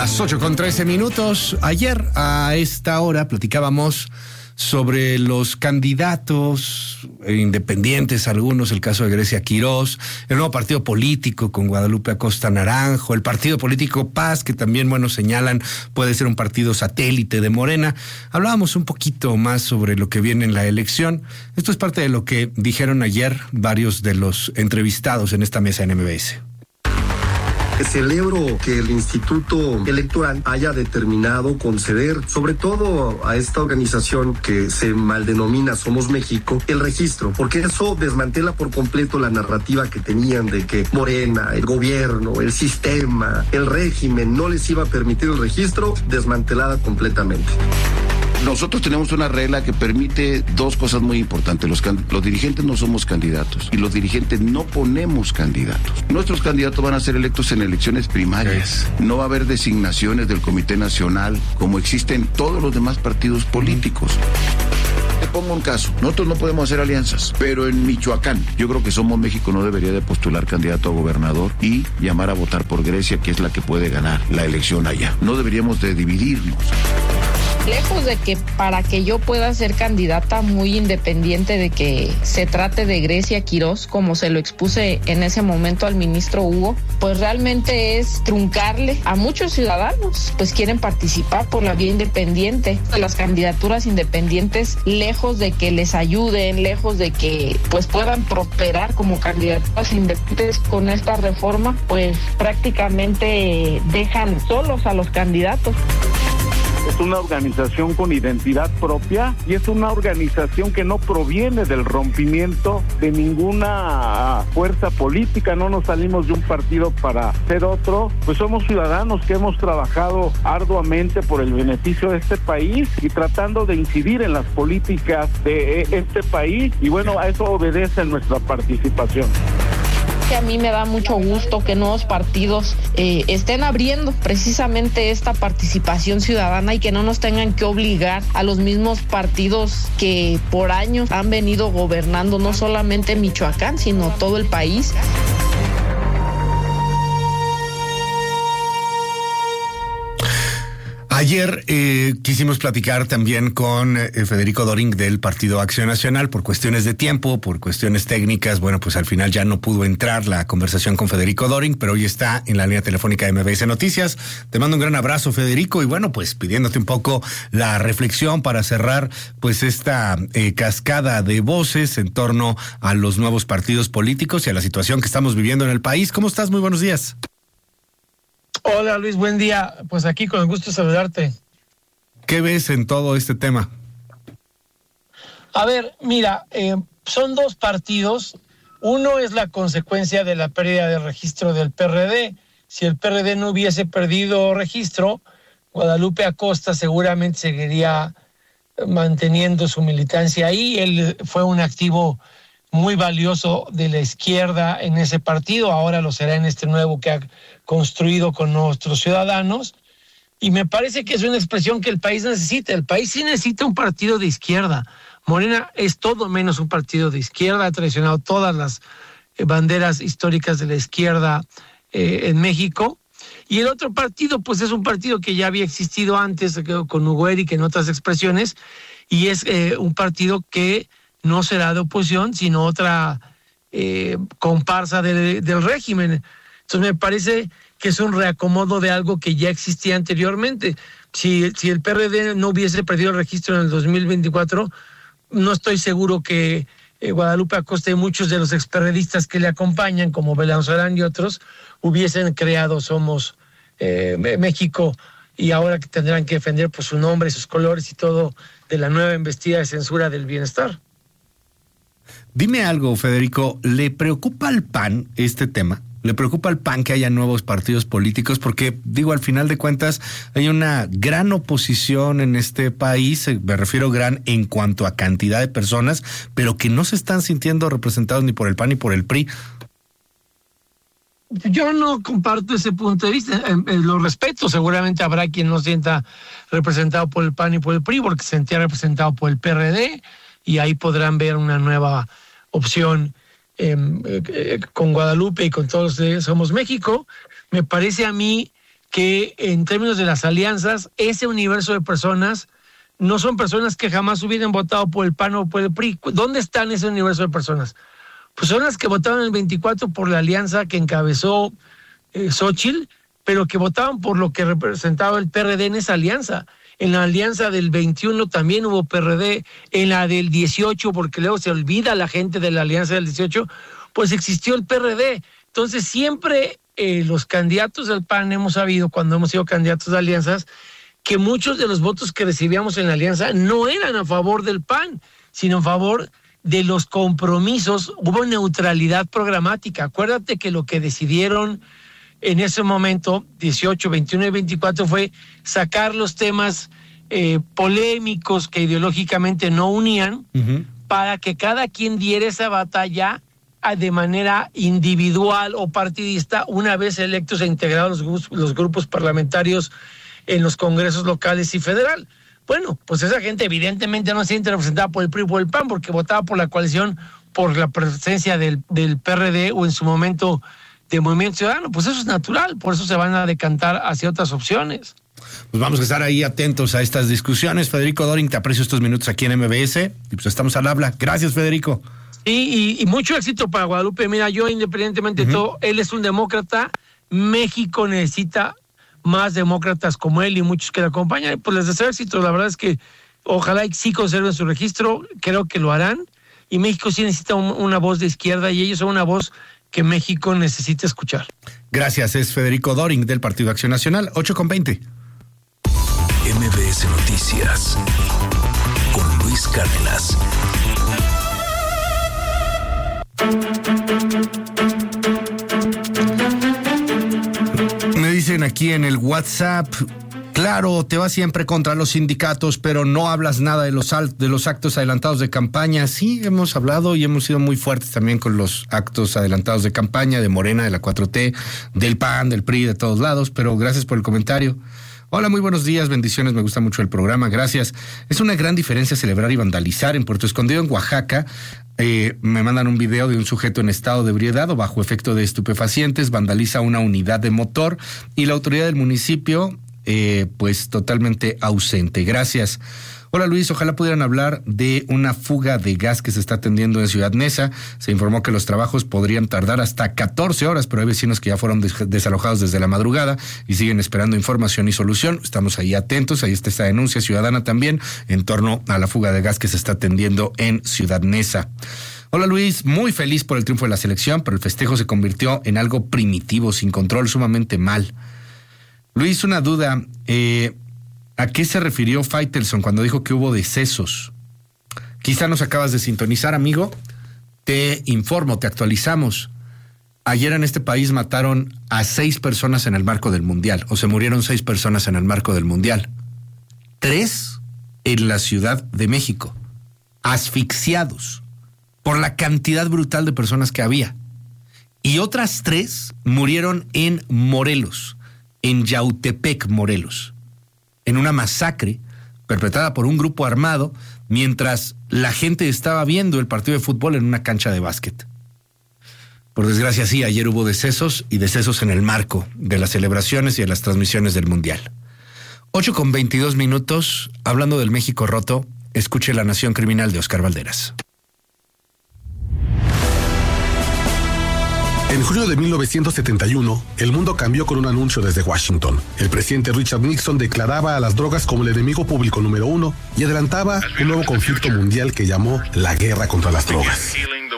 Las 8:13. Ayer a esta hora platicábamos sobre los candidatos independientes, algunos, el caso de Grecia Quirós, el nuevo partido político con Guadalupe Acosta Naranjo, el partido político Paz, que también, señalan puede ser un partido satélite de Morena. Hablábamos un poquito más sobre lo que viene en la elección. Esto es parte de lo que dijeron ayer varios de los entrevistados en esta mesa en MBS. Celebro que el Instituto Electoral haya determinado conceder, sobre todo a esta organización que se maldenomina Somos México, el registro, porque eso desmantela por completo la narrativa que tenían de que Morena, el gobierno, el sistema, el régimen no les iba a permitir el registro, desmantelada completamente. Nosotros tenemos una regla que permite dos cosas muy importantes. Los dirigentes no somos candidatos y los dirigentes no ponemos candidatos. Nuestros candidatos van a ser electos en elecciones primarias. No va a haber designaciones del Comité Nacional como existen todos los demás partidos políticos. Te pongo un caso. Nosotros no podemos hacer alianzas, pero en Michoacán, yo creo que Somos México no debería de postular candidato a gobernador y llamar a votar por Grecia, que es la que puede ganar la elección allá. No deberíamos de dividirnos. Lejos de que para que yo pueda ser candidata muy independiente de que se trate de Grecia Quirós, como se lo expuse en ese momento al ministro Hugo, pues realmente es truncarle a muchos ciudadanos, pues quieren participar por la vía independiente. Las candidaturas independientes, lejos de que les ayuden, lejos de que pues puedan prosperar como candidaturas independientes con esta reforma, pues prácticamente dejan solos a los candidatos. Es una organización con identidad propia y es una organización que no proviene del rompimiento de ninguna fuerza política. No nos salimos de un partido para ser otro, pues somos ciudadanos que hemos trabajado arduamente por el beneficio de este país y tratando de incidir en las políticas de este país, y a eso obedece nuestra participación. A mí me da mucho gusto que nuevos partidos estén abriendo precisamente esta participación ciudadana y que no nos tengan que obligar a los mismos partidos que por años han venido gobernando no solamente Michoacán, sino todo el país. Ayer quisimos platicar también con Federico Doring del Partido Acción Nacional. Por cuestiones de tiempo, por cuestiones técnicas, pues al final ya no pudo entrar la conversación con Federico Doring, pero hoy está en la línea telefónica de MBS Noticias. Te mando un gran abrazo, Federico, y pues pidiéndote un poco la reflexión para cerrar pues esta cascada de voces en torno a los nuevos partidos políticos y a la situación que estamos viviendo en el país. ¿Cómo estás? Muy buenos días. Hola Luis, buen día. Pues aquí con el gusto de saludarte. ¿Qué ves en todo este tema? A ver, mira, son dos partidos. Uno es la consecuencia de la pérdida de registro del PRD. Si el PRD no hubiese perdido registro, Guadalupe Acosta seguramente seguiría manteniendo su militancia ahí. Él fue un activo muy valioso de la izquierda en ese partido, ahora lo será en este nuevo que ha construido con nuestros ciudadanos, y me parece que es una expresión que el país necesita. El país sí necesita un partido de izquierda. Morena es todo menos un partido de izquierda, ha traicionado todas las banderas históricas de la izquierda en México, y el otro partido pues es un partido que ya había existido antes con Hugo Eric en otras expresiones, y es un partido que no será de oposición, sino otra comparsa del régimen. Entonces me parece que es un reacomodo de algo que ya existía anteriormente. Si el PRD no hubiese perdido el registro en el 2024, no estoy seguro que Guadalupe Acosta y muchos de los experredistas que le acompañan, como Belanzarán y otros, hubiesen creado Somos México, y ahora que tendrán que defender pues su nombre, sus colores y todo de la nueva embestida de censura del bienestar. Dime algo, Federico, ¿le preocupa al PAN este tema? ¿Le preocupa al PAN que haya nuevos partidos políticos? Porque, al final de cuentas, hay una gran oposición en este país, me refiero gran en cuanto a cantidad de personas, pero que no se están sintiendo representados ni por el PAN ni por el PRI. Yo no comparto ese punto de vista, lo respeto. Seguramente habrá quien no sienta representado por el PAN y por el PRI, porque se sentía representado por el PRD, y ahí podrán ver una nueva opción con Guadalupe y con todos los de Somos México. Me parece a mí que en términos de las alianzas, ese universo de personas no son personas que jamás hubieran votado por el PAN o por el PRI. ¿Dónde están ese universo de personas? Pues son las que votaron en el 24 por la alianza que encabezó Xóchitl, pero que votaban por lo que representaba el PRD en esa alianza. En la alianza del 21 también hubo PRD, en la del 18, porque luego se olvida la gente de la alianza del 18, pues existió el PRD. Entonces siempre los candidatos del PAN hemos sabido, cuando hemos sido candidatos de alianzas, que muchos de los votos que recibíamos en la alianza no eran a favor del PAN, sino a favor de los compromisos. Hubo neutralidad programática. Acuérdate que lo que decidieron en ese momento, 18, 21 y 24, fue sacar los temas polémicos que ideológicamente no unían, para que cada quien diera esa batalla de manera individual o partidista, una vez electos e integrados los grupos parlamentarios en los congresos locales y federal. Bueno, pues esa gente evidentemente no se siente representada por el PRI o por el PAN, porque votaba por la coalición, por la presencia del PRD o en su momento de Movimiento Ciudadano. Pues eso es natural, por eso se van a decantar hacia otras opciones. Pues vamos a estar ahí atentos a estas discusiones. Federico Doring, te aprecio estos minutos aquí en MBS y pues estamos al habla. Gracias, Federico. Y mucho éxito para Guadalupe. Mira, yo independientemente de todo, él es un demócrata. México necesita más demócratas como él y muchos que le acompañan. Pues les deseo éxito. La verdad es que ojalá y sí conserven su registro. Creo que lo harán. Y México sí necesita una voz de izquierda y ellos son una voz que México necesita escuchar. Gracias. Es Federico Doring del Partido Acción Nacional, 8:20. MBS Noticias con Luis Cárdenas. Me dicen aquí en el WhatsApp, claro, te vas siempre contra los sindicatos, pero no hablas nada de los actos adelantados de campaña. Sí, hemos hablado y hemos sido muy fuertes también con los actos adelantados de campaña de Morena, de la 4T, del PAN, del PRI, de todos lados, pero gracias por el comentario. Hola, muy buenos días, bendiciones, me gusta mucho el programa, gracias. Es una gran diferencia celebrar y vandalizar. En Puerto Escondido, en Oaxaca, me mandan un video de un sujeto en estado de ebriedad o bajo efecto de estupefacientes, vandaliza una unidad de motor y la autoridad del municipio, pues totalmente ausente. Gracias. Hola Luis, ojalá pudieran hablar de una fuga de gas que se está atendiendo en Ciudad Neza. Se informó que los trabajos podrían tardar hasta 14 horas, pero hay vecinos que ya fueron desalojados desde la madrugada y siguen esperando información y solución. Estamos ahí atentos, ahí está esta denuncia ciudadana también en torno a la fuga de gas que se está atendiendo en Ciudad Neza. Hola Luis, muy feliz por el triunfo de la selección, pero el festejo se convirtió en algo primitivo, sin control, sumamente mal. Luis, una duda, ¿a qué se refirió Faitelson cuando dijo que hubo decesos? Quizá nos acabas de sintonizar, amigo. Te informo, te actualizamos. Ayer en este país mataron a 6 personas en el marco del Mundial, o se murieron 6 personas en el marco del Mundial. 3 en la Ciudad de México, asfixiados por la cantidad brutal de personas que había. Y otras 3 murieron en Morelos, en Yautepec, Morelos, en una masacre perpetrada por un grupo armado mientras la gente estaba viendo el partido de fútbol en una cancha de básquet. Por desgracia, sí, ayer hubo decesos y decesos en el marco de las celebraciones y de las transmisiones del Mundial. 8:22, hablando del México roto, escuche La Nación Criminal de Oscar Valderas. En julio de 1971, el mundo cambió con un anuncio desde Washington. El presidente Richard Nixon declaraba a las drogas como el enemigo público número 1 y adelantaba un nuevo conflicto mundial que llamó la guerra contra las drogas.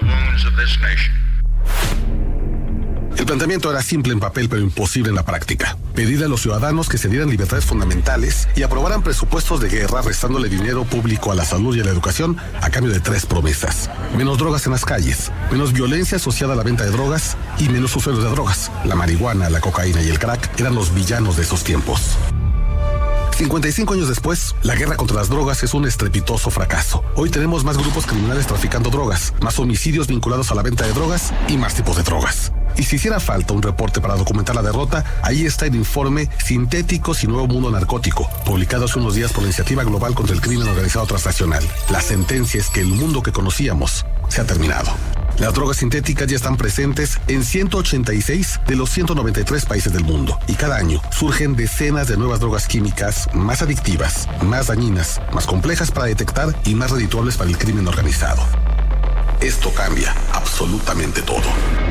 El planteamiento era simple en papel, pero imposible en la práctica. Pedirle a los ciudadanos que se dieran libertades fundamentales y aprobaran presupuestos de guerra, restándole dinero público a la salud y a la educación a cambio de 3 promesas. Menos drogas en las calles, menos violencia asociada a la venta de drogas y menos usuarios de drogas. La marihuana, la cocaína y el crack eran los villanos de esos tiempos. 55 años después, la guerra contra las drogas es un estrepitoso fracaso. Hoy tenemos más grupos criminales traficando drogas, más homicidios vinculados a la venta de drogas y más tipos de drogas. Y si hiciera falta un reporte para documentar la derrota, ahí está el informe Sintéticos y Nuevo Mundo Narcótico, publicado hace unos días por la Iniciativa Global contra el Crimen Organizado Transnacional. La sentencia es que el mundo que conocíamos se ha terminado. Las drogas sintéticas ya están presentes en 186 de los 193 países del mundo y cada año surgen decenas de nuevas drogas químicas más adictivas, más dañinas, más complejas para detectar y más redituables para el crimen organizado. Esto cambia absolutamente todo.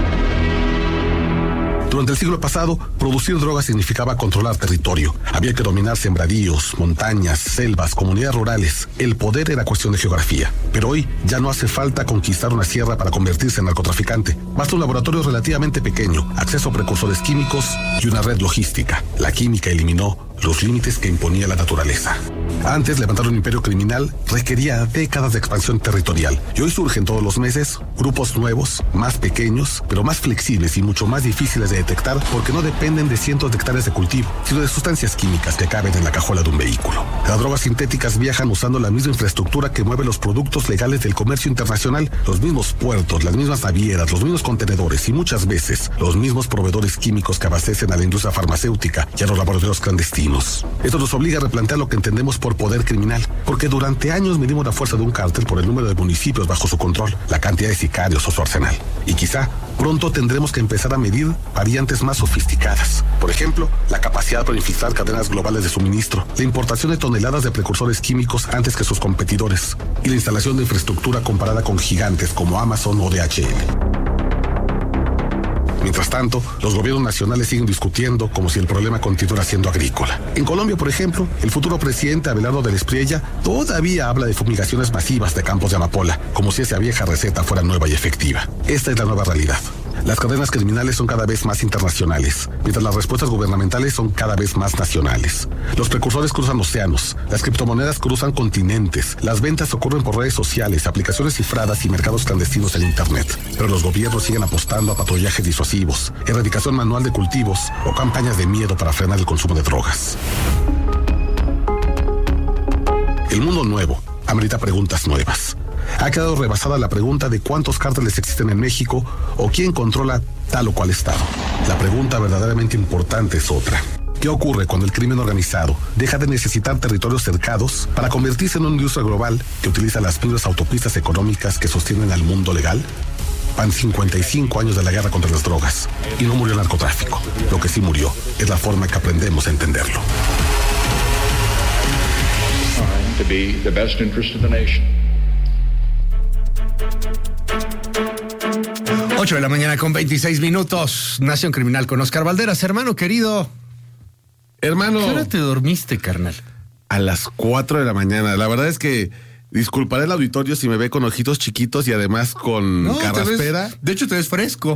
Durante el siglo pasado, producir drogas significaba controlar territorio. Había que dominar sembradíos, montañas, selvas, comunidades rurales. El poder era cuestión de geografía. Pero hoy ya no hace falta conquistar una sierra para convertirse en narcotraficante. Basta un laboratorio relativamente pequeño, acceso a precursores químicos y una red logística. La química eliminó los límites que imponía la naturaleza. Antes, levantar un imperio criminal requería décadas de expansión territorial. Y hoy surgen todos los meses grupos nuevos, más pequeños, pero más flexibles y mucho más difíciles de detectar porque no dependen de cientos de hectáreas de cultivo, sino de sustancias químicas que caben en la cajuela de un vehículo. Las drogas sintéticas viajan usando la misma infraestructura que mueve los productos legales del comercio internacional, los mismos puertos, las mismas navieras, los mismos contenedores y muchas veces los mismos proveedores químicos que abastecen a la industria farmacéutica y a los laboratorios clandestinos. Esto nos obliga a replantear lo que entendemos por poder criminal, porque durante años medimos la fuerza de un cártel por el número de municipios bajo su control, la cantidad de sicarios o su arsenal. Y quizá pronto tendremos que empezar a medir variantes más sofisticadas. Por ejemplo, la capacidad para infiltrar cadenas globales de suministro, la importación de toneladas de precursores químicos antes que sus competidores y la instalación de infraestructura comparada con gigantes como Amazon o DHL. Mientras tanto, los gobiernos nacionales siguen discutiendo como si el problema continuara siendo agrícola. En Colombia, por ejemplo, el futuro presidente Abelardo del Espriella todavía habla de fumigaciones masivas de campos de amapola, como si esa vieja receta fuera nueva y efectiva. Esta es la nueva realidad. Las cadenas criminales son cada vez más internacionales, mientras las respuestas gubernamentales son cada vez más nacionales. Los precursores cruzan océanos, las criptomonedas cruzan continentes, las ventas ocurren por redes sociales, aplicaciones cifradas y mercados clandestinos en Internet. Pero los gobiernos siguen apostando a patrullajes disuasivos, erradicación manual de cultivos o campañas de miedo para frenar el consumo de drogas. El mundo nuevo amerita preguntas nuevas. Ha quedado rebasada la pregunta de cuántos cárteles existen en México o quién controla tal o cual estado. La pregunta verdaderamente importante es otra. ¿Qué ocurre cuando el crimen organizado deja de necesitar territorios cercados para convertirse en una industria global que utiliza las mismas autopistas económicas que sostienen al mundo legal? Van 55 años de la guerra contra las drogas y no murió el narcotráfico. Lo que sí murió es la forma en que aprendemos a entenderlo. To be the best interest of the nation. 8 de la mañana con 26 minutos. Nación Criminal con Oscar Valderas. Hermano querido. Hermano. ¿Qué hora te dormiste, carnal? A las 4 de la mañana. La verdad es que disculparé el auditorio si me ve con ojitos chiquitos y además con carraspera. De hecho, te ves fresco.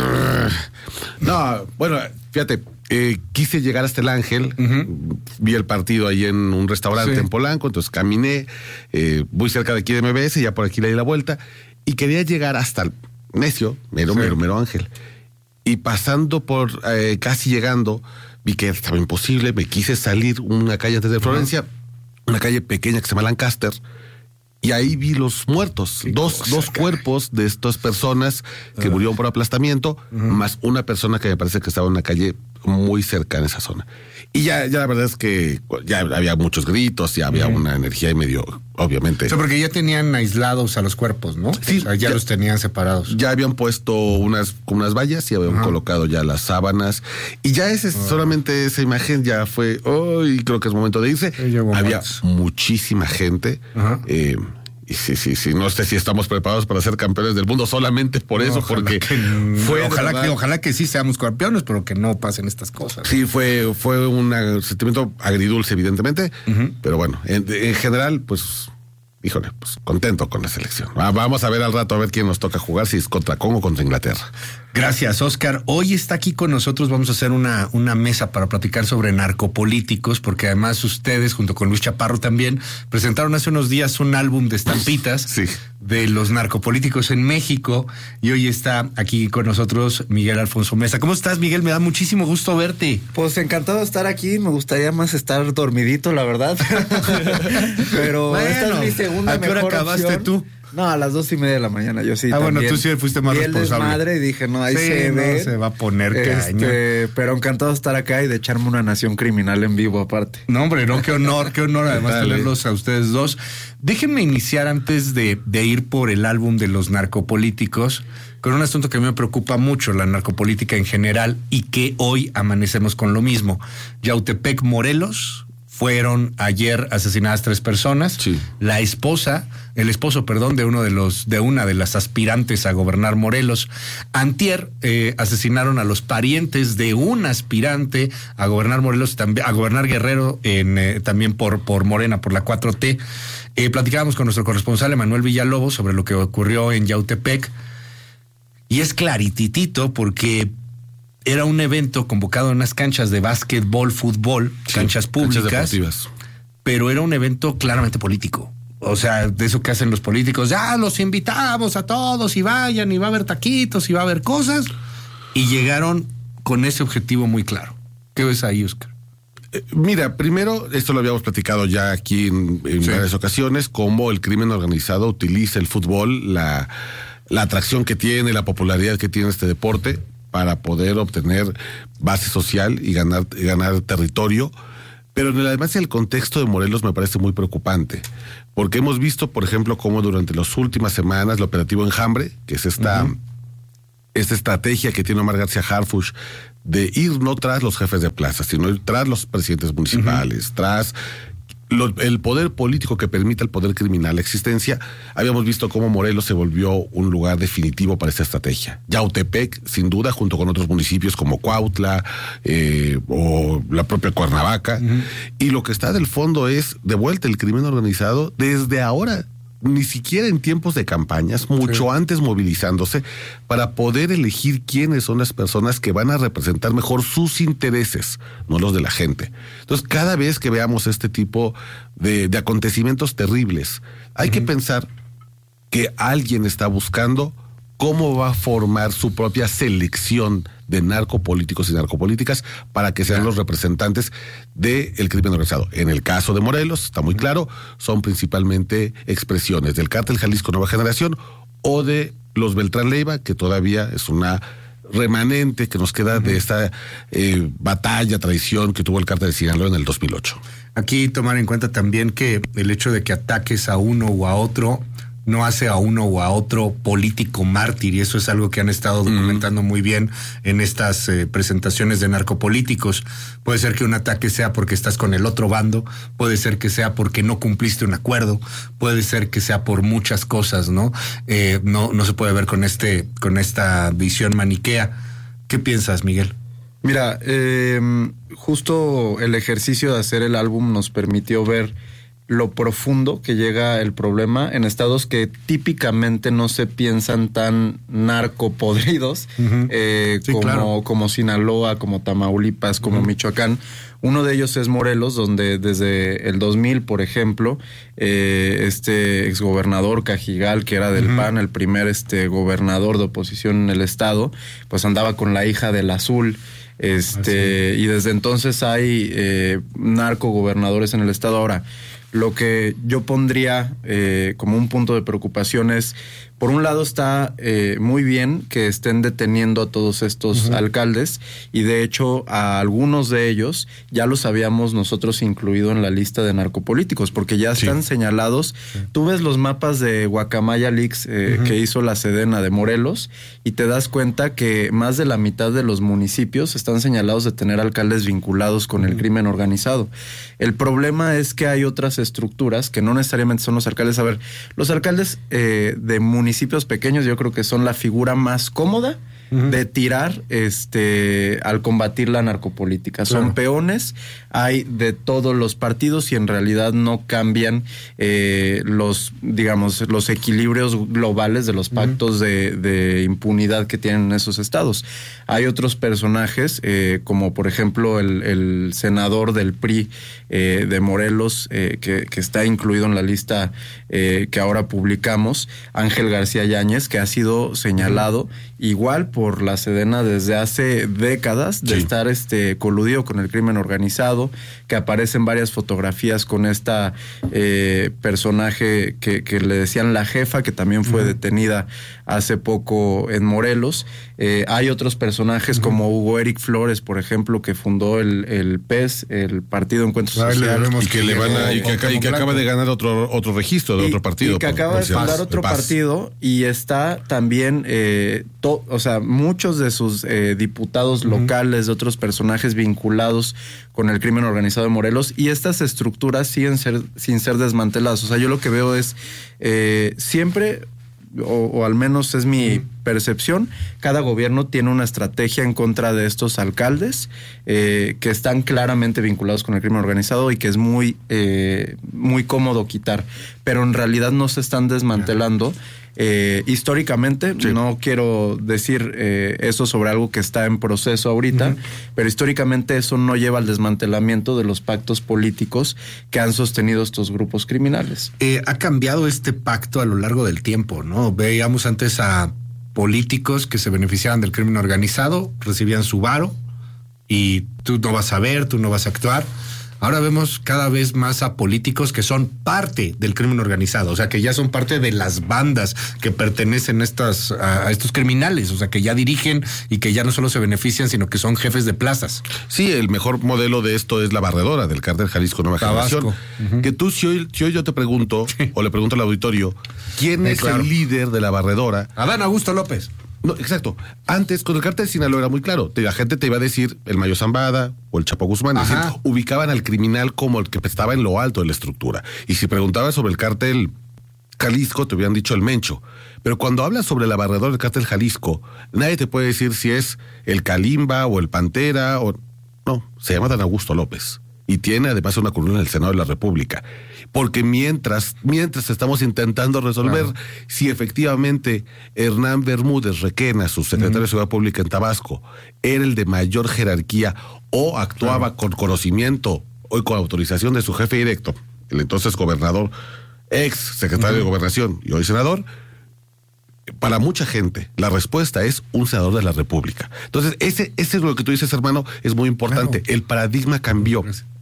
No, bueno, fíjate. Quise llegar hasta el Ángel, vi el partido ahí en un restaurante en Polanco, entonces caminé, muy cerca de aquí de MBS, ya por aquí le di la vuelta, y quería llegar hasta el mero Ángel. Y pasando por, casi llegando, vi que estaba imposible, me quise salir una calle antes de Florencia, una calle pequeña que se llama Lancaster, y ahí vi los muertos, dos cuerpos de estas personas que murieron por aplastamiento, más una persona que me parece que estaba en una calle muy cercana a esa zona. Y ya la verdad es que ya había muchos gritos, ya había una energía y medio, obviamente. O sea, porque ya tenían aislados a los cuerpos, ¿no? Sí. O sea, ya los tenían separados. Ya habían puesto unas vallas y habían colocado ya las sábanas. Y ya solamente esa imagen ya fue, y creo que es momento de irse. Había muchísima gente. Y sí, no sé si estamos preparados para ser campeones del mundo solamente por eso, porque ojalá que sí seamos campeones, pero que no pasen estas cosas. Sí, fue un sentimiento agridulce, evidentemente, pero bueno, en general, pues, híjole, pues contento con la selección. Vamos a ver al rato a ver quién nos toca jugar, si es contra Congo o contra Inglaterra. Gracias, Oscar. Hoy está aquí con nosotros, vamos a hacer una mesa para platicar sobre narcopolíticos, porque además ustedes, junto con Luis Chaparro también, presentaron hace unos días un álbum de estampitas de los narcopolíticos en México, y hoy está aquí con nosotros Miguel Alfonso Mesa. ¿Cómo estás, Miguel? Me da muchísimo gusto verte. Pues encantado de estar aquí, me gustaría más estar dormidito, la verdad. Pero bueno, esta es mi segunda ¿a qué hora acabaste opción. tú? No, a las 2:30 de la mañana, yo sí. Bueno, tú sí fuiste más responsable. Madre y dije, no, ahí sí, se ve. Se va a poner caña. Pero encantado de estar acá y de echarme una Nación Criminal en vivo aparte. No, hombre, no, qué honor además tenerlos a ustedes dos. Déjenme iniciar antes de ir por el álbum de los narcopolíticos con un asunto que a mí me preocupa mucho, la narcopolítica en general, y que hoy amanecemos con lo mismo. Yautepec, Morelos, fueron ayer asesinadas 3 personas. Sí. El esposo, de una de las aspirantes a gobernar Morelos. Antier asesinaron a los parientes de un aspirante a gobernar Morelos, a gobernar Guerrero, también por Morena, por la 4T. Platicábamos con nuestro corresponsal Emanuel Villalobos sobre lo que ocurrió en Yautepec. Y es clarititito porque era un evento convocado en unas canchas de básquetbol, fútbol, canchas públicas, canchas deportivas, pero era un evento claramente político. O sea, de eso que hacen los políticos, ya los invitamos a todos y vayan, y va a haber taquitos y va a haber cosas, y llegaron con ese objetivo muy claro. ¿Qué ves ahí, Oscar? Mira, primero, esto lo habíamos platicado ya aquí en varias ocasiones, cómo el crimen organizado utiliza el fútbol, la atracción que tiene, la popularidad que tiene este deporte para poder obtener base social y ganar territorio. Pero además el contexto de Morelos me parece muy preocupante, porque hemos visto, por ejemplo, cómo durante las últimas semanas el operativo Enjambre, que es esta estrategia que tiene Omar García Harfuch de ir no tras los jefes de plaza, sino ir tras los presidentes municipales, tras el poder político que permite al poder criminal la existencia. Habíamos visto cómo Morelos se volvió un lugar definitivo para esta estrategia. Yautepec, sin duda, junto con otros municipios como Cuautla o la propia Cuernavaca. Y lo que está del fondo es, de vuelta, el crimen organizado desde ahora, ni siquiera en tiempos de campañas, mucho antes movilizándose para poder elegir quiénes son las personas que van a representar mejor sus intereses, no los de la gente. Entonces, cada vez que veamos este tipo de acontecimientos terribles, hay que pensar que alguien está buscando cómo va a formar su propia selección de narcopolíticos y narcopolíticas para que sean los representantes del crimen organizado. En el caso de Morelos, está muy claro, son principalmente expresiones del Cártel Jalisco Nueva Generación o de los Beltrán Leiva, que todavía es una remanente que nos queda de esta batalla, traición que tuvo el Cártel de Sinaloa en el 2008. Aquí tomar en cuenta también que el hecho de que ataques a uno o a otro no hace a uno o a otro político mártir, y eso es algo que han estado documentando muy bien en estas presentaciones de narcopolíticos. Puede ser que un ataque sea porque estás con el otro bando, puede ser que sea porque no cumpliste un acuerdo, puede ser que sea por muchas cosas, ¿no? No se puede ver con esta visión maniquea. ¿Qué piensas, Miguel? Mira, justo el ejercicio de hacer el álbum nos permitió ver lo profundo que llega el problema en estados que típicamente no se piensan tan narcopodridos, como Sinaloa, como Tamaulipas, como Michoacán. Uno de ellos es Morelos, donde desde el 2000, por ejemplo, este exgobernador Cajigal, que era del PAN, el primer gobernador de oposición en el estado, pues andaba con la hija del Azul. Y desde entonces hay narcogobernadores en el estado. Ahora, lo que yo pondría como un punto de preocupación es, por un lado está muy bien que estén deteniendo a todos estos alcaldes, y de hecho a algunos de ellos ya los habíamos nosotros incluido en la lista de narcopolíticos, porque ya están señalados. Tú ves los mapas de Guacamaya Leaks que hizo la Sedena de Morelos y te das cuenta que más de la mitad de los municipios están señalados de tener alcaldes vinculados con el crimen organizado. El problema es que hay otras estructuras que no necesariamente son los alcaldes. A ver, los alcaldes de municipios pequeños yo creo que son la figura más cómoda de tirar al combatir la narcopolítica. Son peones, hay de todos los partidos y en realidad no cambian los equilibrios globales de los pactos de impunidad que tienen esos estados. Hay otros personajes, como por ejemplo el senador del PRI de Morelos, que está incluido en la lista que ahora publicamos, Ángel García Yáñez, que ha sido señalado igual por la Sedena desde hace décadas de estar coludido con el crimen organizado, que aparecen varias fotografías con esta personaje que le decían la jefa, que también fue detenida hace poco en Morelos. Hay otros personajes como Hugo Eric Flores, por ejemplo, que fundó el PES, el Partido Encuentro Social, y que acaba de ganar otro registro de otro partido. Y que acaba de fundar otro partido, y está también, muchos de sus diputados locales, de otros personajes vinculados con el crimen organizado de Morelos, y estas estructuras siguen sin ser desmanteladas. O sea, yo lo que veo es siempre, o al menos es mi percepción, cada gobierno tiene una estrategia en contra de estos alcaldes que están claramente vinculados con el crimen organizado y que es muy cómodo quitar, pero en realidad no se están desmantelando. Históricamente, no quiero decir eso sobre algo que está en proceso ahorita, pero históricamente eso no lleva al desmantelamiento de los pactos políticos que han sostenido estos grupos criminales. Ha cambiado este pacto a lo largo del tiempo, ¿no? Veíamos antes a políticos que se beneficiaban del crimen organizado, recibían su varo y tú no vas a ver, tú no vas a actuar. Ahora vemos cada vez más a políticos que son parte del crimen organizado, o sea, que ya son parte de las bandas que pertenecen a estos criminales, o sea, que ya dirigen y que ya no solo se benefician, sino que son jefes de plazas. Sí, el mejor modelo de esto es la Barredora del Cártel Jalisco Nueva Generación. Que tú, si hoy yo te pregunto, o le pregunto al auditorio, ¿quién es el líder de la Barredora? Adán Augusto López. No, exacto. Antes, con el Cártel de Sinaloa era muy claro. La gente te iba a decir el Mayo Zambada o el Chapo Guzmán. Es decir, ubicaban al criminal como el que estaba en lo alto de la estructura. Y si preguntabas sobre el Cártel Jalisco, te hubieran dicho el Mencho. Pero cuando hablas sobre la Barredora del Cártel Jalisco, nadie te puede decir si es el Kalimba o el Pantera o... No, se llama Adán Augusto López. Y tiene además una columna en el Senado de la República. Porque mientras estamos intentando resolver si efectivamente Hernán Bermúdez Requena, su secretario de Seguridad Pública en Tabasco, era el de mayor jerarquía o actuaba con conocimiento o con autorización de su jefe directo, el entonces gobernador, ex secretario de Gobernación y hoy senador, para mucha gente la respuesta es un senador de la República. Entonces, ese es lo que tú dices, hermano, es muy importante. El paradigma cambió.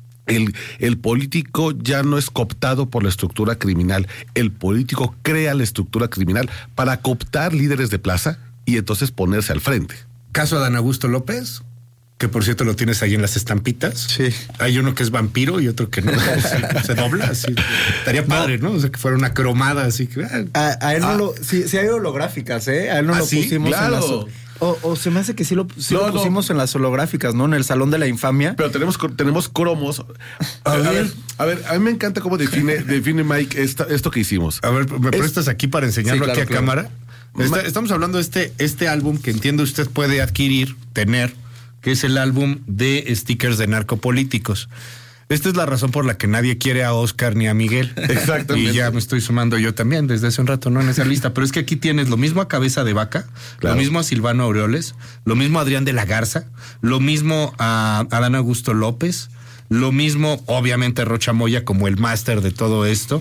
El político ya no es cooptado por la estructura criminal. El político crea la estructura criminal para cooptar líderes de plaza y entonces ponerse al frente. Caso Adán Augusto López, que por cierto lo tienes ahí en las estampitas. Sí. Hay uno que es vampiro y otro que no. Se dobla así. Estaría padre, ¿no? O sea, que fuera una cromada así. A él no lo... Sí hay holográficas, ¿eh? A él no lo pusimos en las... O se me hace que sí lo pusimos en las holográficas, ¿no? En el Salón de la Infamia. Pero tenemos cromos. A ver, a mí me encanta cómo define Mike esto que hicimos. A ver, ¿me prestas aquí para enseñarlo aquí a cámara? Estamos hablando de este álbum que entiendo usted puede adquirir, tener, que es el álbum de stickers de narcopolíticos. Esta es la razón por la que nadie quiere a Oscar ni a Miguel. Exactamente. Y ya me estoy sumando yo también desde hace un rato, ¿no? En esa lista. Pero es que aquí tienes lo mismo a Cabeza de Vaca, lo mismo a Silvano Aureoles, lo mismo a Adrián de la Garza, lo mismo a Adán Augusto López, lo mismo, obviamente, a Rocha Moya como el máster de todo esto,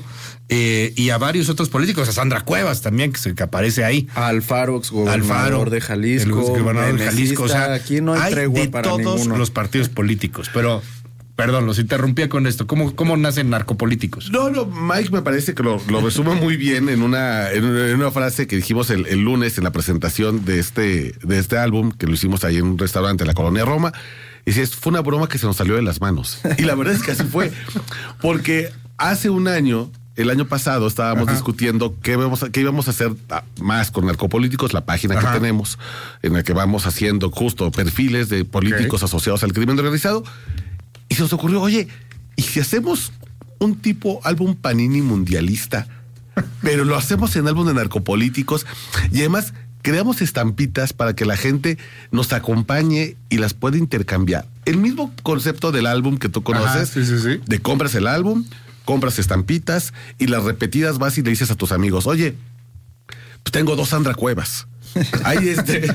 y a varios otros políticos, a Sandra Cuevas también, que aparece ahí. A Alfaro, exgobernador de Jalisco. El gobernador de Jalisco. O sea, aquí no hay tregua de para todos ninguno. Los partidos políticos, pero... Perdón, los interrumpía con esto. ¿Cómo nacen narcopolíticos? No, Mike me parece que lo resume muy bien en una frase que dijimos el lunes en la presentación de este álbum, que lo hicimos ahí en un restaurante en la Colonia Roma. Y dice, fue una broma que se nos salió de las manos. Y la verdad es que así fue. Porque hace un año, el año pasado, estábamos discutiendo qué íbamos a hacer más con narcopolíticos, la página que tenemos, en la que vamos haciendo justo perfiles de políticos asociados al crimen organizado. Y se nos ocurrió, oye, ¿y si hacemos un tipo álbum Panini mundialista? Pero lo hacemos en álbum de narcopolíticos y además creamos estampitas para que la gente nos acompañe y las pueda intercambiar. El mismo concepto del álbum que tú conoces, de compras el álbum, compras estampitas y las repetidas vas y le dices a tus amigos, oye, pues tengo 2 Sandra Cuevas. Ahí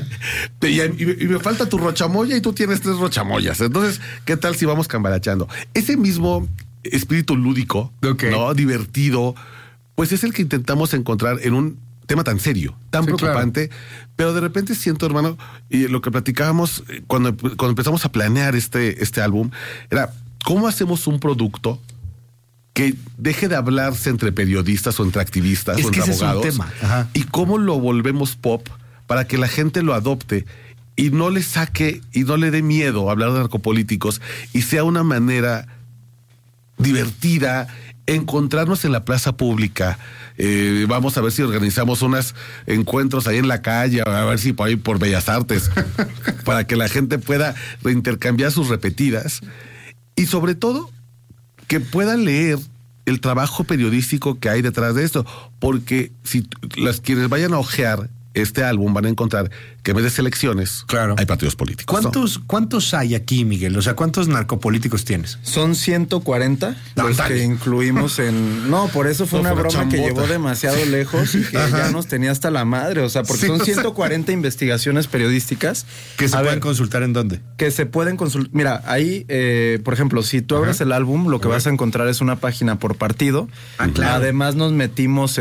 y me falta tu rochamoya y tú tienes 3 rochamoyas. Entonces, ¿qué tal si vamos cambarachando? Ese mismo espíritu lúdico, ¿no? Divertido, pues es el que intentamos encontrar en un tema tan serio, tan preocupante, pero de repente siento, hermano, y lo que platicábamos cuando empezamos a planear este álbum, era cómo hacemos un producto que deje de hablarse entre periodistas o entre activistas o entre abogados, es un tema. Y cómo lo volvemos pop para que la gente lo adopte y no le saque y no le dé miedo hablar de narcopolíticos y sea una manera divertida, encontrarnos en la plaza pública. Vamos a ver si organizamos unos encuentros ahí en la calle, a ver si por ahí por Bellas Artes, para que la gente pueda intercambiar sus repetidas y sobre todo que puedan leer el trabajo periodístico que hay detrás de esto, porque si quienes vayan a ojear este álbum van a encontrar que en vez de selecciones, hay partidos políticos. ¿Cuántos hay aquí, Miguel? O sea, ¿cuántos narcopolíticos tienes? Son 140 los que incluimos en... No, por eso fue una broma que llevó demasiado lejos y que ya nos tenía hasta la madre. O sea, porque son 140 investigaciones periodísticas. ¿Que se pueden consultar en dónde? Que se pueden consultar... Mira, ahí, por ejemplo, si tú abres el álbum, lo que vas a encontrar es una página por partido. Además nos metimos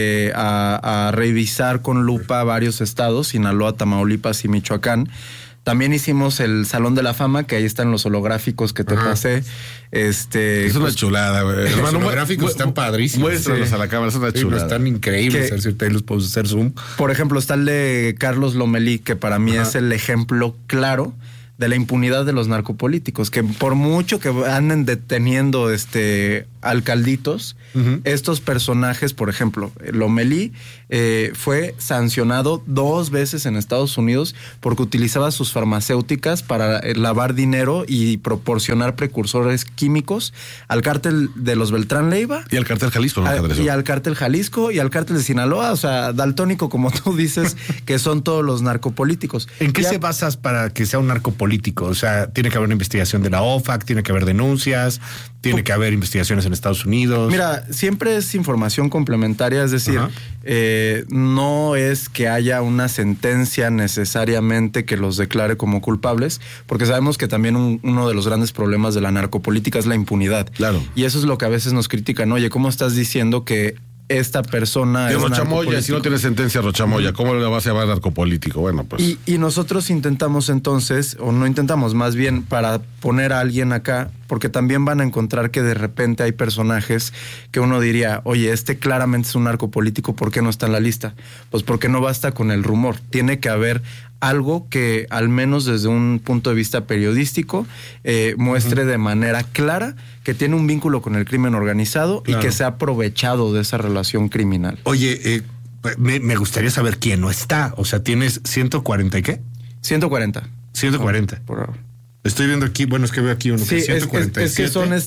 a revisar con lupa varios estados, Sinaloa, Tamaulipas y Michoacán. También hicimos el Salón de la Fama, que ahí están los holográficos que te pasé. Es una chulada, güey. Los holográficos están padrísimos. Muéstralos a la cámara, es una chulada. Están increíbles. Si ustedes los pueden hacer zoom. Por ejemplo, está el de Carlos Lomelí, que para mí es el ejemplo claro de la impunidad de los narcopolíticos, que por mucho que anden deteniendo alcalditos, estos personajes, por ejemplo, Lomelí fue sancionado 2 veces en Estados Unidos porque utilizaba sus farmacéuticas para lavar dinero y proporcionar precursores químicos al cártel de los Beltrán Leiva. Y al cártel Jalisco, ¿no? Y al cártel Jalisco y al cártel de Sinaloa, o sea, daltónico, como tú dices, que son todos los narcopolíticos. ¿En qué se basas para que sea un narcopolítico? O sea, tiene que haber una investigación de la OFAC, tiene que haber denuncias, tiene que haber investigaciones en Estados Unidos. Mira, siempre es información complementaria, es decir, no es que haya una sentencia necesariamente que los declare como culpables, porque sabemos que también uno de los grandes problemas de la narcopolítica es la impunidad. Claro. Y eso es lo que a veces nos critican. Oye, ¿cómo estás diciendo que esta persona es Rochamoya? Si no tiene sentencia Rochamoya, ¿cómo le vas a llamar narcopolítico? Bueno, pues... Y nosotros intentamos entonces, o no intentamos, más bien para poner a alguien acá, porque también van a encontrar que de repente hay personajes que uno diría, oye, claramente es un narcopolítico, ¿por qué no está en la lista? Pues porque no basta con el rumor, tiene que haber algo que al menos desde un punto de vista periodístico muestre de manera clara que tiene un vínculo con el crimen organizado y que se ha aprovechado de esa relación criminal. Oye, me gustaría saber quién no está. O sea, ¿tienes 140 y qué? 140. 140. Por ahora. Estoy viendo aquí, bueno, es que veo aquí uno que es 147. Es que son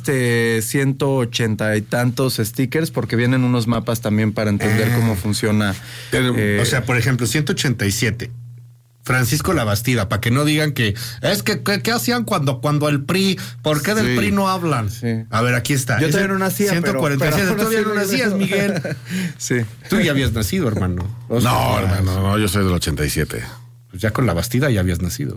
180 y tantos stickers porque vienen unos mapas también para entender cómo funciona. O sea, por ejemplo, 187. Francisco Labastida, para que no digan que es que ¿qué hacían cuando el PRI? ¿Por qué del PRI no hablan? Sí. A ver, aquí está. Yo todavía no nacía, 147. pero Todavía no nacías, Miguel. Sí. Tú ya habías nacido, hermano. No, hermano, no, yo soy del 87. Pues ya con Labastida ya habías nacido.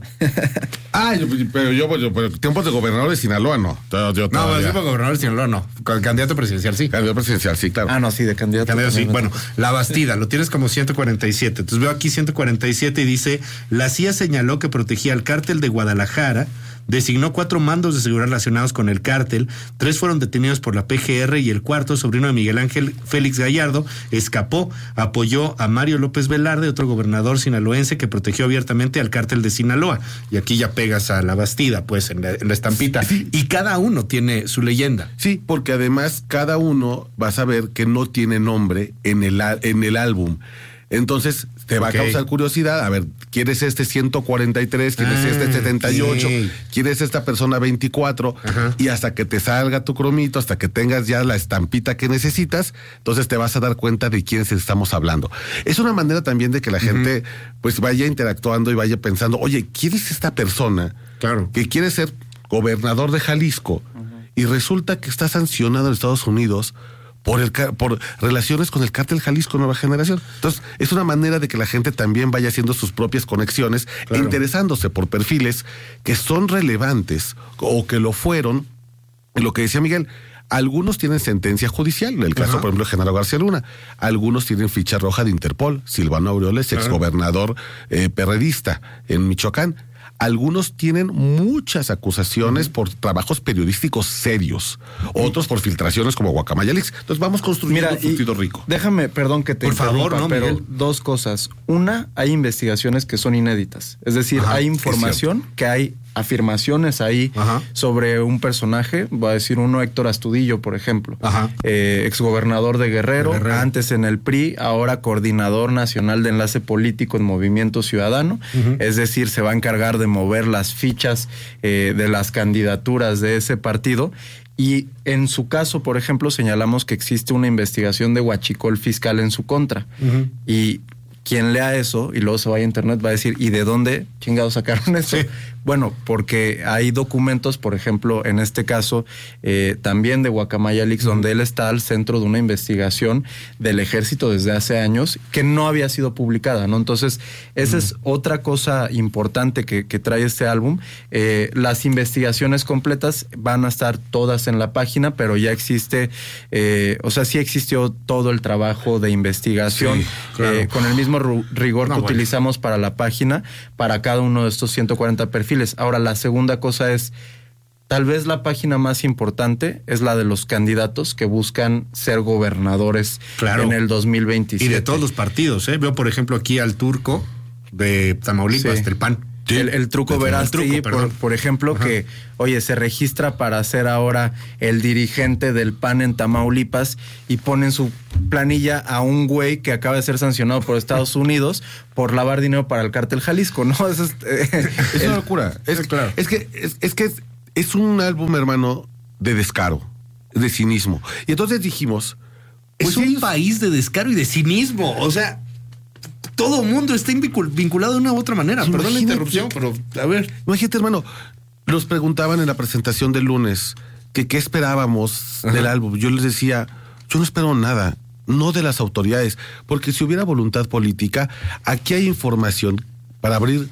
Pero tiempos de gobernador de Sinaloa no. No, tiempos de gobernador de Sinaloa no. Candidato presidencial, sí. Candidato presidencial, sí, claro. Ah, no, sí, de candidato. Sí. Bueno, Labastida, lo tienes como 147. Entonces veo aquí 147 y dice, la CIA señaló que protegía al cártel de Guadalajara, designó 4 mandos de seguridad relacionados con el cártel, 3 fueron detenidos por la PGR y el 4º, sobrino de Miguel Ángel Félix Gallardo, escapó, apoyó a Mario López Velarde, otro gobernador sinaloense que protegió abiertamente al cártel de Sinaloa. Y aquí ya pegas a Labastida, pues, en la estampita. Sí. Y cada uno tiene su leyenda. Sí, porque además cada uno vas a ver que no tiene nombre en el álbum. Entonces te va a causar curiosidad. A ver, ¿quién es este 143? ¿Quién es este 78? ¿Quién es esta persona 24? Y hasta que te salga tu cromito, hasta que tengas ya la estampita que necesitas, entonces te vas a dar cuenta de quiénes estamos hablando. Es una manera también de que la gente pues vaya interactuando y vaya pensando, oye, ¿quién es esta persona que quiere ser gobernador de Jalisco y resulta que está sancionado en Estados Unidos por relaciones con el cártel Jalisco Nueva Generación? Entonces, es una manera de que la gente también vaya haciendo sus propias conexiones, interesándose por perfiles que son relevantes o que lo fueron. Lo que decía Miguel, Algunos tienen sentencia judicial, el caso, por ejemplo, de Genaro García Luna. Algunos tienen ficha roja de Interpol. Silvano Aureoles, exgobernador perredista en Michoacán. Algunos tienen muchas acusaciones por trabajos periodísticos serios. Otros por filtraciones como Guacamaya Leaks. Entonces vamos construyendo un surtido rico. Déjame, perdón que te por favor, no, pero Miguel. Dos cosas. Una, hay investigaciones que son inéditas. Es decir, hay información que hay afirmaciones ahí sobre un personaje. Voy a decir uno, Héctor Astudillo, por ejemplo. Exgobernador de Guerrero, antes en el PRI, ahora coordinador nacional de enlace político en Movimiento Ciudadano. Es decir, se va a encargar de mover las fichas de las candidaturas de ese partido. Y en su caso, por ejemplo, señalamos que existe una investigación de huachicol fiscal en su contra. Y quien lea eso y luego se vaya a internet va a decir, ¿y de dónde chingados sacaron eso? Sí. Bueno, porque hay documentos, por ejemplo, en este caso, también de Guacamaya Leaks, donde él está al centro de una investigación del ejército desde hace años que no había sido publicada, ¿no? Entonces, esa es otra cosa importante que trae este álbum. Las investigaciones completas van a estar todas en la página, pero ya existe, sí existió todo el trabajo de investigación con el mismo rigor que utilizamos para la página, para cada uno de estos 140 perfiles. Ahora, la segunda cosa es, tal vez la página más importante es la de los candidatos que buscan ser gobernadores en el 2027. Y de todos los partidos, ¿eh? Veo, por ejemplo, aquí al Turco de Tamaulipas, del PAN. Sí. El Truco Verástegui, por ejemplo, que, oye, se registra para ser ahora el dirigente del PAN en Tamaulipas y pone en su planilla a un güey que acaba de ser sancionado por Estados Unidos por lavar dinero para el cártel Jalisco, ¿no? Eso es una locura. Es que es un álbum, hermano, de descaro, de cinismo. Y entonces dijimos... Es un país de descaro y de cinismo, o sea... Todo mundo está vinculado de una u otra manera. Perdón la interrupción, pero a ver. Imagínate, hermano, nos preguntaban en la presentación del lunes que qué esperábamos del álbum. Yo les decía, yo no espero nada, no de las autoridades, porque si hubiera voluntad política, aquí hay información para abrir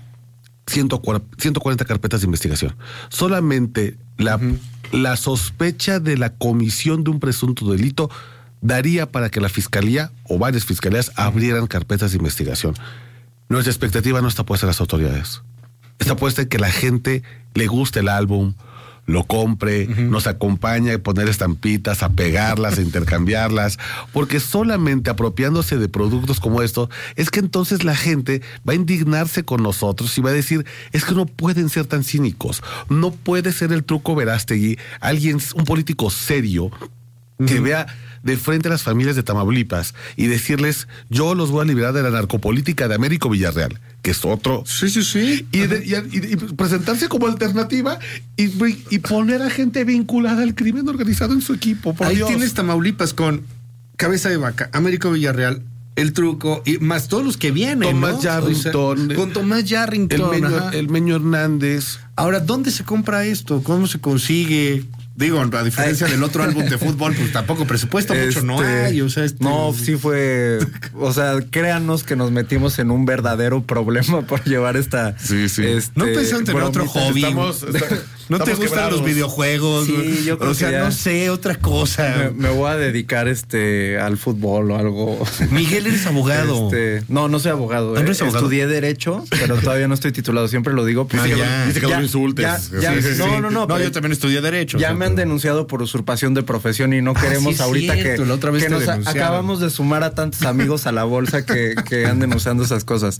140 carpetas de investigación. Solamente la sospecha de la comisión de un presunto delito daría para que la fiscalía o varias fiscalías abrieran carpetas de investigación. Nuestra expectativa no está puesta en las autoridades. Está puesta en que la gente le guste el álbum, lo compre, nos acompañe a poner estampitas, a pegarlas, a intercambiarlas, porque solamente apropiándose de productos como estos, es que entonces la gente va a indignarse con nosotros y va a decir, es que no pueden ser tan cínicos, no puede ser el Truco Verástegui, un político serio, que vea de frente a las familias de Tamaulipas y decirles, yo los voy a liberar de la narcopolítica de Américo Villarreal, que es otro. Sí. Y presentarse como alternativa y poner a gente vinculada al crimen organizado en su equipo. Por Ahí Dios. tienes Tamaulipas con Cabeza de Vaca, Américo Villarreal, el Truco, y más todos los que vienen, Tomás Yarrington. Con Tomás Yarrington. El Meño Hernández. Ahora, ¿dónde se compra esto? ¿Cómo se consigue? Digo, a diferencia del otro álbum de fútbol, pues tampoco presupuesto mucho no hay. O sea, No, sí fue... O sea, créanos que nos metimos en un verdadero problema por llevar esta... Sí. ¿No pensando en otro hobby? ¿No te gustan quebrados. Los videojuegos? Sí, yo creo que no sé, otra cosa. Me voy a dedicar al fútbol o algo. Miguel, eres abogado. No soy abogado. ¿No eres abogado? Estudié Derecho, pero todavía no estoy titulado. Siempre lo digo. Dice que no me insultes. No, yo también estudié Derecho. Ya me han denunciado por usurpación de profesión y no queremos ahorita cierto, la otra vez que nos acabamos de sumar a tantos amigos a la bolsa que andan denunciando esas cosas.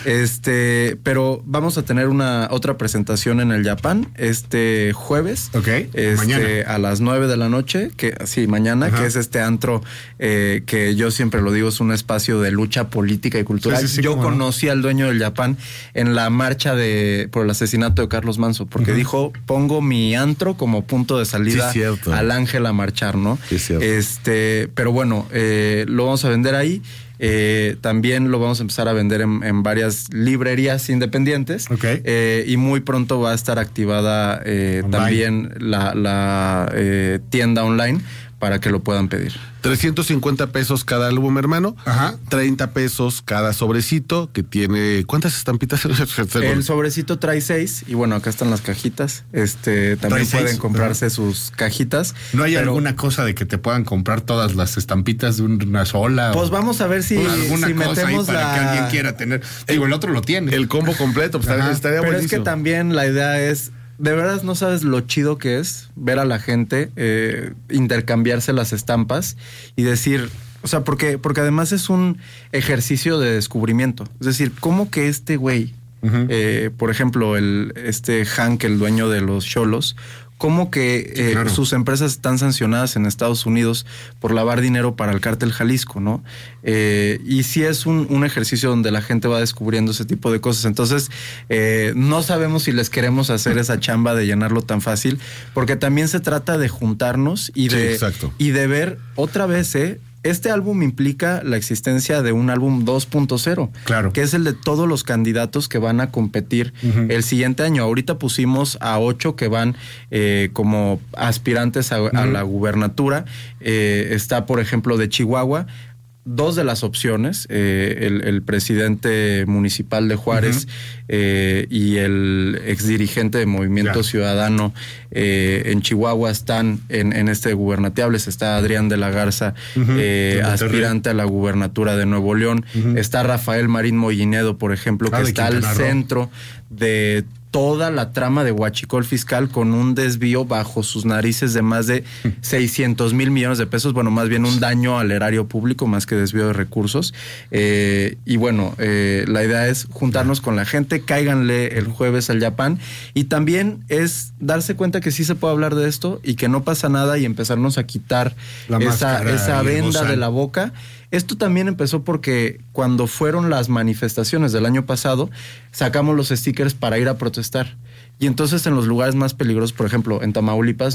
Pero vamos a tener otra presentación en el Japan jueves. Mañana. A las 9 de la noche, mañana, que es este antro que yo siempre lo digo, es un espacio de lucha política y cultural. Yo conocí al dueño del Japan en la marcha por el asesinato de Carlos Manso, porque dijo, pongo mi antro como punto de salida al Ángel a marchar, ¿no? Sí, pero bueno, lo vamos a vender ahí. También lo vamos a empezar a vender en varias librerías independientes. Y muy pronto va a estar activada también la tienda online para que lo puedan pedir. 350 pesos cada álbum, hermano. Ajá. 30 pesos cada sobrecito, que tiene... ¿Cuántas estampitas? El sobrecito trae 6, y bueno, acá están las cajitas. También pueden comprarse sus cajitas. ¿No hay alguna cosa de que te puedan comprar todas las estampitas de una sola? Pues vamos a ver si metemos para que alguien quiera tener. Digo, el otro lo tiene. El combo completo, pues estaría Pero buenísimo. es que también la idea es... De verdad no sabes lo chido que es ver a la gente intercambiarse las estampas y decir, o sea, porque además es un ejercicio de descubrimiento. Es decir, ¿cómo que este güey, por ejemplo, Hank, el dueño de los Xolos, cómo que claro, sus empresas están sancionadas en Estados Unidos por lavar dinero para el cártel Jalisco, ¿no? Y sí es un ejercicio donde la gente va descubriendo ese tipo de cosas. Entonces, no sabemos si les queremos hacer esa chamba de llenarlo tan fácil, porque también se trata de juntarnos y de ver otra vez, este álbum implica la existencia de un álbum 2.0, claro, que es el de todos los candidatos que van a competir el siguiente año. Ahorita pusimos a 8 que van como aspirantes a la gubernatura. Está, por ejemplo, de Chihuahua, 2 de las opciones, el presidente municipal de Juárez y el exdirigente de Movimiento Ciudadano en Chihuahua están en este gubernateables. Está Adrián de la Garza, aspirante a la gubernatura de Nuevo León. Está Rafael Marín Mollinedo, por ejemplo, que está al centro de toda la trama de huachicol fiscal, con un desvío bajo sus narices de más de 600 mil millones de pesos. Bueno, más bien un daño al erario público más que desvío de recursos. Y bueno, la idea es juntarnos con la gente, cáiganle el jueves al Yapán, y también es darse cuenta que sí se puede hablar de esto y que no pasa nada, y empezarnos a quitar esa venda de la boca. Esto también empezó porque cuando fueron las manifestaciones del año pasado, sacamos los stickers para ir a protestar. Y entonces en los lugares más peligrosos, por ejemplo, en Tamaulipas,